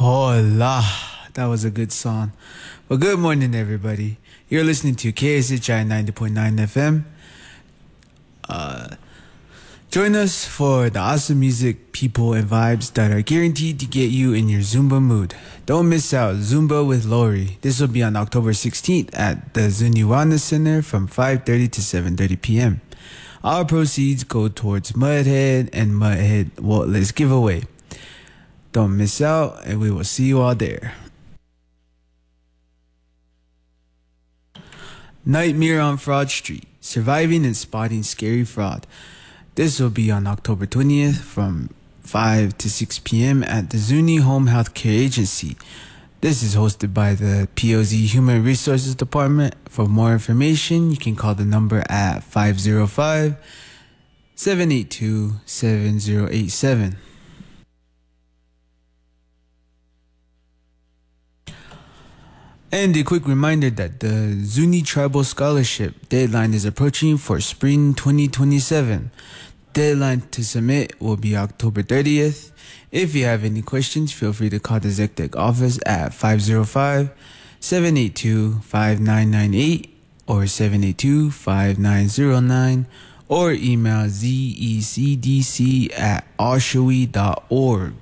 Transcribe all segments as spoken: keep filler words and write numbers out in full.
Hola. That was a good song. Well, good morning, everybody. You're listening to K S H I ninety point nine F M. Uh, join us for the awesome music, people, and vibes that are guaranteed to get you in your Zumba mood. Don't miss out. Zumba with Lori. This will be on October sixteenth at the Zuni Wellness Center from five thirty to seven thirty p.m. All proceeds go towards Mudhead and Mudhead Wallets giveaway. Don't miss out, and we will see you all there. Nightmare on Fraud Street. Surviving and spotting scary fraud. This will be on October twentieth from five to six p.m. at the Zuni Home Health Care Agency. This is hosted by the P O Z Human Resources Department. For more information, you can call the number at five oh five, seven eight two, seven oh eight seven. And a quick reminder that the Zuni Tribal Scholarship deadline is approaching for spring twenty twenty-seven. Deadline to submit will be October thirtieth. If you have any questions, feel free to call the ZecTech office at five oh five, seven eight two, five nine nine eight or seven eight two, five nine oh nine or email zecdc at oshawi dot org.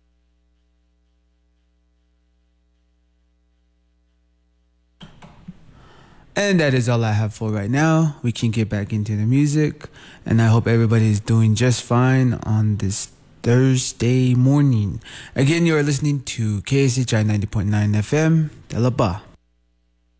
And that is all I have for right now. We can get back into the music. And I hope everybody is doing just fine on this Thursday morning. Again, you are listening to K S H I ninety point nine F M. Dalaba.